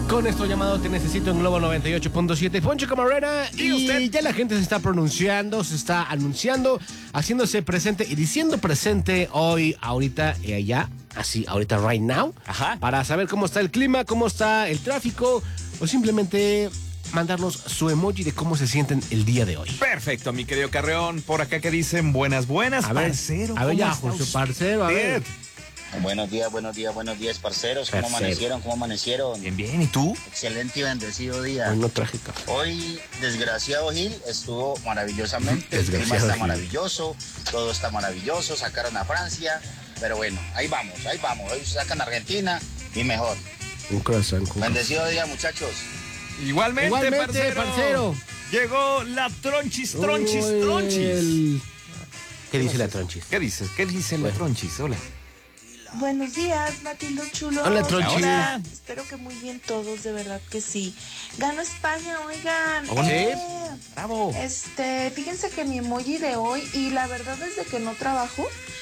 Con esto llamado Te Necesito en Globo 98.7, Poncho Camarena. Y ya la gente se está pronunciando, se está anunciando, haciéndose presente y diciendo presente hoy, ahorita y allá, así, ahorita, right now. Ajá. Para saber cómo está el clima, cómo está el tráfico, o simplemente mandarnos su emoji de cómo se sienten el día de hoy. Perfecto, mi querido Carreón. Por acá que dicen buenas, A ver, parcero. a ver ya, ¿cómo está José Parcero, a ver. Buenos días, parceros. ¿Cómo amanecieron? Bien, bien. ¿Y tú? Excelente y bendecido día. Hoy no traje café. Hoy, desgraciado Gil, estuvo maravillosamente. El clima Desgraciado está Gil. maravilloso, todo está maravilloso. Sacaron a Francia, pero bueno, ahí vamos. Hoy sacan a Argentina y mejor. Un corazón. Bendecido día, muchachos. Igualmente, parcero. Llegó la tronchis. Uy, ¿Qué dice la tronchis? ¿Qué dices? ¿Qué dice la tronchis? Hola. Buenos días, Matildo Chulo. Hola, Tronchi. Hola. Espero que muy bien todos, de verdad que sí. Ganó España, oigan. Bravo. Fíjense que mi emoji de hoy, y la verdad desde que no trabajo,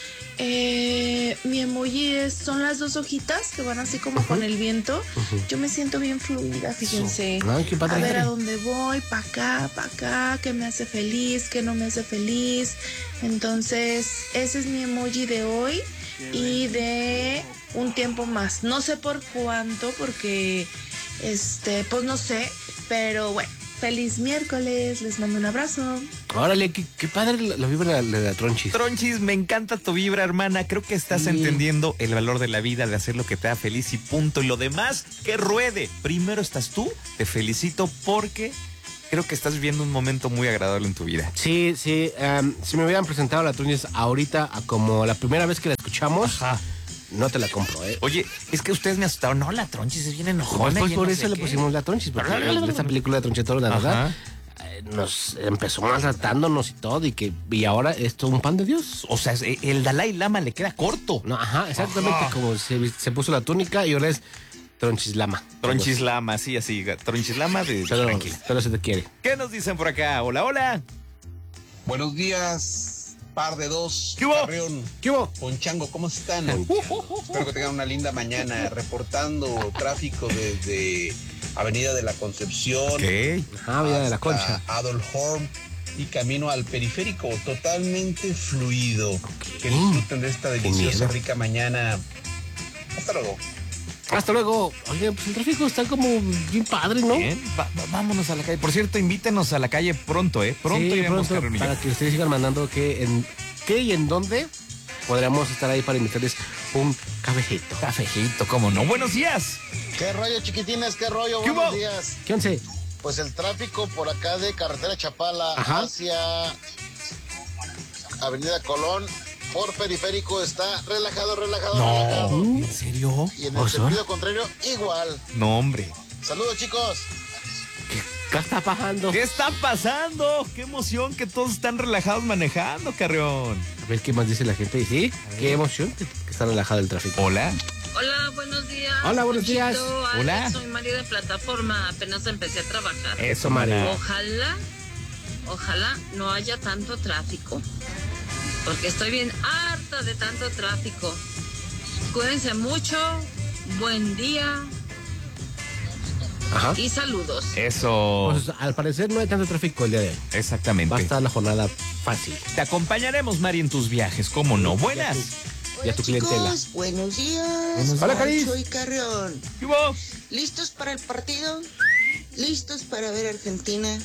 mi emoji son las dos hojitas que van así como con el viento. Yo me siento bien fluida, fíjense. Ay, qué padre. A ver a dónde voy, pa' acá, qué me hace feliz, qué no me hace feliz. Entonces, ese es mi emoji de hoy y de un tiempo más. No sé por cuánto, porque, pues no sé, pero bueno. Feliz miércoles, les mando un abrazo. Órale, qué padre la vibra de la tronchis. Tronchis, me encanta tu vibra, hermana. Creo que estás entendiendo el valor de la vida, de hacer lo que te da feliz y punto. Y lo demás, que ruede. Primero estás tú, te felicito porque creo que estás viviendo un momento muy agradable en tu vida. Sí, si me hubieran presentado la tronchis ahorita como la primera vez que la escuchamos, no te la compro, ¿eh? Oye, es que ustedes me asustaron. No, la tronchis es bien enojona. Pues yo por no eso sé le qué. pusimos la tronchis, porque esta película de Tronchetoro, la verdad, nos empezó maltratándonos y todo, y ahora es todo un pan de Dios. O sea, el Dalai Lama le queda corto. No, exactamente como se puso la túnica y ahora es Tronchislama. Tronchislama, sí, así. Tronchislama de tranquila. Pero se te quiere. ¿Qué nos dicen por acá? Hola, hola. Buenos días, par de dos. ¿Qué hubo? Carrión, ¿Qué hubo? Ponchango, ¿cómo están? Espero que tengan una linda mañana. Reportando tráfico desde Avenida de la Concepción. Ajá, Vida de la Concha. Adolf Horn y camino al periférico, totalmente fluido. Que disfruten de esta deliciosa, miedo. rica mañana. Hasta luego. Hasta luego. Oye, pues el tráfico está como bien padre, ¿no? Bien, vámonos a la calle. Por cierto, invítenos a la calle pronto, ¿eh? Pronto Sí, iremos, pronto, Carolina. para que ustedes sigan mandando qué y en dónde podríamos estar ahí para invitarles un cafecito. Cafecito, ¿cómo no? Buenos días. ¿Qué rollo, chiquitines? ¿Qué rollo? ¿Qué Buenos hubo? días. ¿Qué once? Pues el tráfico por acá de Carretera Chapala Ajá. hacia Avenida Colón por periférico está relajado. ¿En serio? Y en el sentido contrario, igual. No, hombre. Saludos, chicos. ¿Qué está pasando? ¿Qué está pasando? Qué emoción que todos están relajados manejando, Carreón. A ver qué más dice la gente. Sí, qué emoción que está relajado el tráfico. Hola. Hola, buenos días. Hola, buenos días. Alex, Hola. Soy María de Plataforma, apenas empecé a trabajar. Eso, María. Ojalá no haya tanto tráfico, porque estoy bien harta de tanto tráfico. Cuídense mucho, buen día Ajá. y saludos. Eso. Pues al parecer no hay tanto tráfico el día de hoy. Exactamente. Va a estar la jornada fácil. Te acompañaremos, Mari, en tus viajes. ¿Cómo no? Buenas. Y a tu clientela. Buenos días. Hola, Caris. Soy Carrión. ¿Qué hubo? ¿Listos para el partido? ¿Listos para ver Argentina?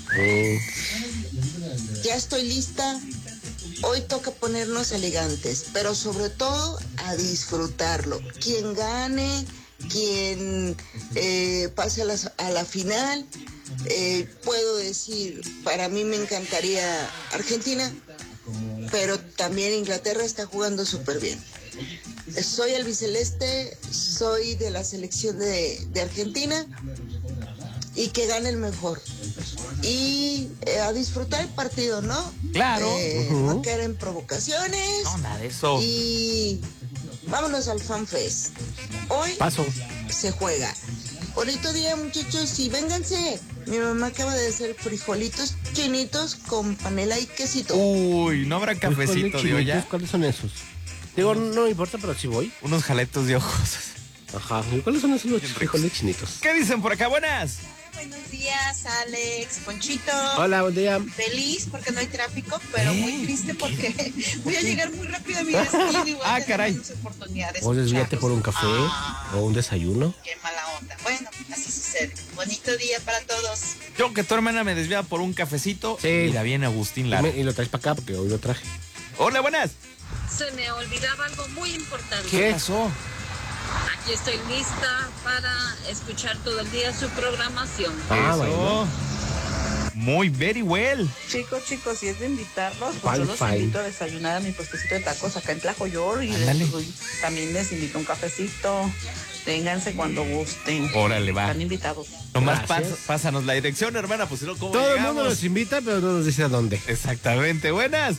Ya estoy lista. Hoy toca ponernos elegantes, pero sobre todo a disfrutarlo. Quien gane, quien pase a la final, puedo decir, para mí me encantaría Argentina, pero también Inglaterra está jugando súper bien. Soy albiceleste, soy de la selección de Argentina y que gane el mejor. Y a disfrutar el partido, ¿no? Claro. No caer en provocaciones. No, nada de eso. Y vámonos al FanFest. Hoy Paso. se juega. Bonito día, muchachos, y vénganse. Mi mamá acaba de hacer frijolitos chinitos con panela y quesito. Uy, ¿no habrá cafecito de olla? ¿Cuáles son esos? Digo, no me importa, pero sí voy. Unos jaletos de ojos. Ajá. ¿Y cuáles son esos frijoles chinitos? ¿Qué dicen por acá? Buenas. Buenos días, Alex, Ponchito. Hola, buen día. Feliz porque no hay tráfico, pero muy triste porque voy a llegar muy rápido a mi destino y voy a tener caray. menos oportunidad de O desvíate por un café o un desayuno. Qué mala onda. Bueno, así sucede. Bonito día para todos. Yo que tu hermana me desvía por un cafecito. Sí. Mira bien, Agustín Lara. Y lo traes para acá porque hoy lo traje. Hola, buenas. Se me olvidaba algo muy importante. ¿Qué? pasó? Aquí estoy lista para escuchar todo el día su programación. Ah, Eso. bueno. Muy very well. Chicos, si es de invitarlos, pues yo los invito a desayunar a mi puestecito de tacos acá en Tlajoyor y Ándale. también les invito un cafecito. Ténganse cuando gusten. Órale, va. Están invitados. Nomás Gracias. pásanos la dirección, hermana, pues si no, ¿cómo Todo el llegamos? mundo los invita, pero no nos dice a dónde. Exactamente, buenas.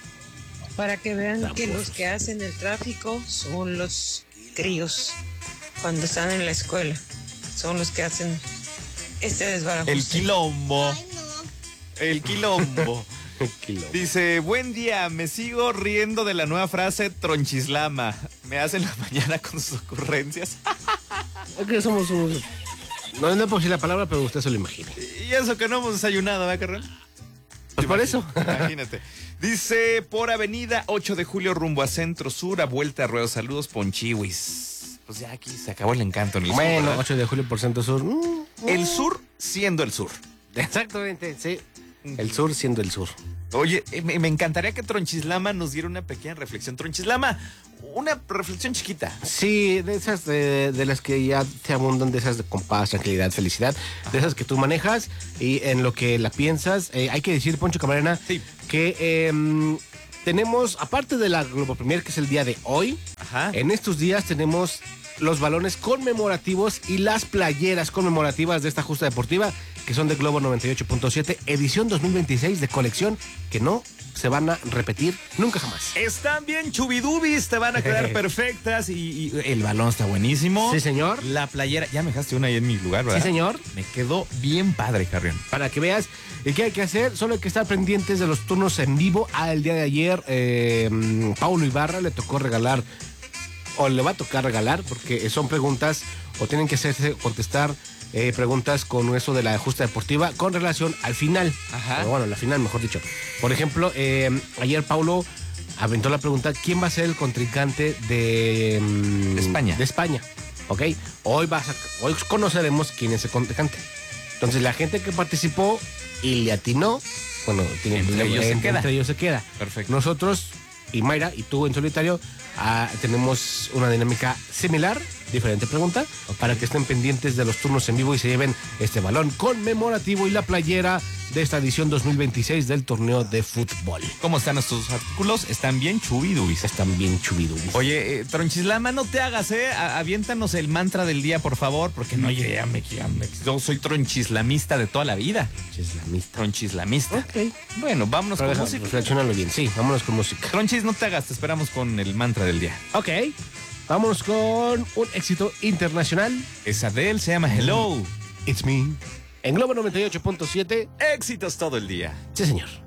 Para que vean que los que hacen el tráfico son los críos cuando están en la escuela. Son los que hacen este desbarajuste. El quilombo. El quilombo. Dice, buen día, me sigo riendo de la nueva frase tronchislama. Me hacen la mañana con sus ocurrencias. Es que somos unos... No puedo decir la palabra, pero usted se lo imagina. Y eso que no hemos desayunado, ¿verdad, carnal? Pues por eso. Imagínate. Dice, por avenida 8 de julio rumbo a Centro Sur, a vuelta a Ruedo. Saludos, Ponchiwis. Pues ya aquí se acabó el encanto en el sur, Bueno, ¿verdad? 8 de julio por Centro Sur. El sur siendo el sur. Exactamente, sí. El sur siendo el sur. Oye, me encantaría que Tronchislama nos diera una pequeña reflexión. Tronchislama, una reflexión chiquita. Sí, de esas de las que ya te abundan, de esas de compás, tranquilidad, felicidad, de esas que tú manejas y en lo que la piensas. Hay que decir, Poncho Camarena, Sí. que tenemos, aparte de la Globo Premier, que es el día de hoy, Ajá. en estos días tenemos los balones conmemorativos y las playeras conmemorativas de esta justa deportiva, que son de Globo 98.7, edición 2026 de colección, que no se van a repetir nunca jamás. Están bien chubidubis, te van a quedar perfectas y el balón está buenísimo. Sí, señor. La playera, ya me dejaste una ahí en mi lugar, ¿verdad? Sí, señor. Me quedó bien padre, Carrión. Para que veas qué hay que hacer, solo hay que estar pendientes de los turnos en vivo. El día de ayer, Paulo Ibarra le tocó regalar, o le va a tocar regalar, porque son preguntas, o tienen que hacerse contestar preguntas con eso de la justa deportiva con relación al final. Ajá. O bueno, la final, mejor dicho. Por ejemplo, ayer Paulo aventó la pregunta: ¿quién va a ser el contrincante de España? De España, ¿ok? Hoy conoceremos quién es el contrincante. Entonces, la gente que participó y le atinó, bueno, Entre ellos se queda. Perfecto. Perfecto. Nosotros y Mayra y tú en solitario tenemos una dinámica similar, diferente pregunta, para que estén pendientes de los turnos en vivo y se lleven este balón conmemorativo y la playera de esta edición 2026 del torneo de fútbol. ¿Cómo están estos artículos? Están bien chubidubis. Están bien chubidubis. Oye, Tronchislama, no te hagas, aviéntanos el mantra del día, por favor, porque no, yo soy tronchislamista de toda la vida. Tronchislamista. Ok. Bueno, vámonos Pero con deja, música. reflexionalo bien. Sí, vámonos con música. Tronchis, no te hagas, te esperamos con el mantra del día. Ok. Vámonos con un éxito internacional. Esa de él se llama Hello. It's Me. En Globo 98.7. Éxitos todo el día. Sí, señor.